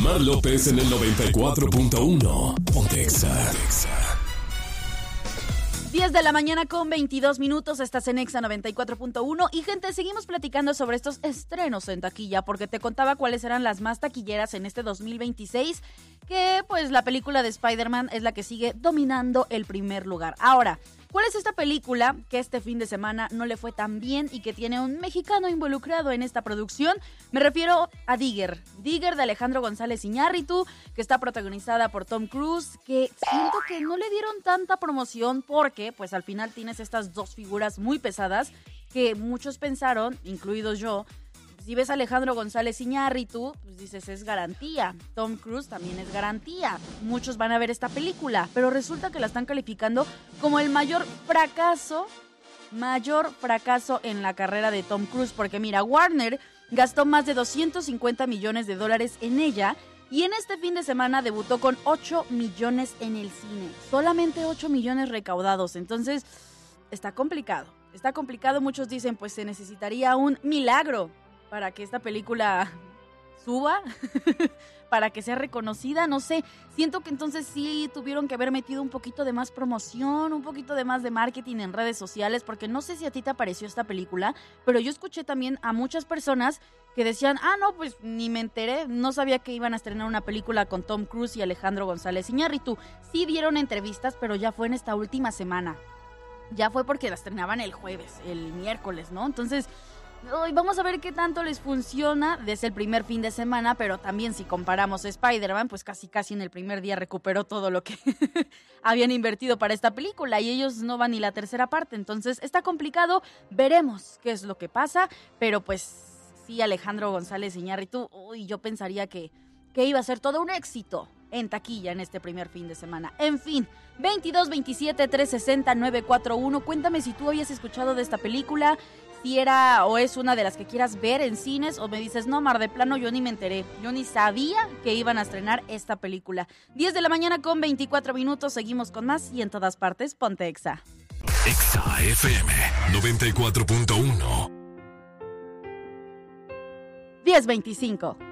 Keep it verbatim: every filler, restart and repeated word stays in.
Omar López en el noventa y cuatro punto uno. Ponte Exa. diez de la mañana con veintidós minutos, estás en Exa noventa y cuatro punto uno. Y gente, seguimos platicando sobre estos estrenos en taquilla, porque te contaba cuáles eran las más taquilleras en este dos mil veintiséis, que pues la película de Spider-Man es la que sigue dominando el primer lugar. Ahora, ¿cuál es esta película que este fin de semana no le fue tan bien y que tiene un mexicano involucrado en esta producción? Me refiero a Digger. Digger de Alejandro González Iñárritu, que está protagonizada por Tom Cruise, que siento que no le dieron tanta promoción porque pues al final tienes estas dos figuras muy pesadas que muchos pensaron, incluidos yo. Si ves a Alejandro González Iñárritu, pues dices, es garantía. Tom Cruise también es garantía. Muchos van a ver esta película, pero resulta que la están calificando como el mayor fracaso, mayor fracaso en la carrera de Tom Cruise. Porque mira, Warner gastó más de doscientos cincuenta millones de dólares en ella y en este fin de semana debutó con ocho millones en el cine. Solamente ocho millones recaudados. Entonces, está complicado. Está complicado. Muchos dicen, pues se necesitaría un milagro para que esta película suba, para que sea reconocida, no sé. Siento que entonces sí tuvieron que haber metido un poquito de más promoción, un poquito de más de marketing en redes sociales, porque no sé si a ti te pareció esta película, pero yo escuché también a muchas personas que decían, ah, no, pues ni me enteré, no sabía que iban a estrenar una película con Tom Cruise y Alejandro González Iñárritu. Sí dieron entrevistas, pero ya fue en esta última semana. Ya fue porque la estrenaban el jueves, el miércoles, ¿no? Entonces, hoy vamos a ver qué tanto les funciona desde el primer fin de semana, pero también si comparamos a Spider-Man, pues casi casi en el primer día recuperó todo lo que habían invertido para esta película y ellos no van ni la tercera parte, entonces está complicado, veremos qué es lo que pasa, pero pues sí, Alejandro González Iñárritu, uy, yo pensaría que, que iba a ser todo un éxito en taquilla en este primer fin de semana. En fin, veintidós veintisiete trescientos sesenta nueve cuatro uno, cuéntame si tú habías escuchado de esta película, si era o es una de las que quieras ver en cines, o me dices, no, Mar, de plano yo ni me enteré, yo ni sabía que iban a estrenar esta película. diez de la mañana con veinticuatro minutos, seguimos con más y en todas partes, ponte Exa. Exa F M noventa y cuatro punto uno. diez veinticinco.